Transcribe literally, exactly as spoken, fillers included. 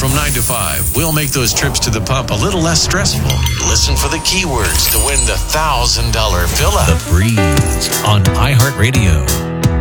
from nine to five, we'll make those trips to the pump a little less stressful. Listen for the keywords to win the one thousand dollars fill-up. The Breeze on iHeartRadio.